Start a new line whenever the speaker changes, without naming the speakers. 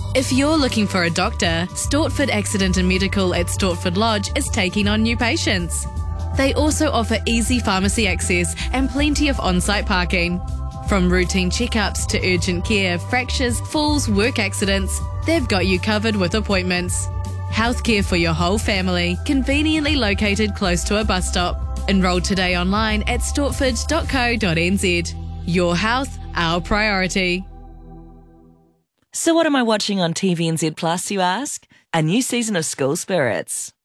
If you're looking for a doctor, Stortford Accident and Medical at Stortford Lodge is taking on new patients. They also offer easy pharmacy access and plenty of on-site parking. From routine checkups to urgent care, fractures, falls, work accidents, they've got you covered with appointments. Healthcare for your whole family, conveniently located close to a bus stop. Enroll today online at stortford.co.nz. Your health, our priority.
So what am I watching on TVNZ Plus, you ask? A new season of School Spirits.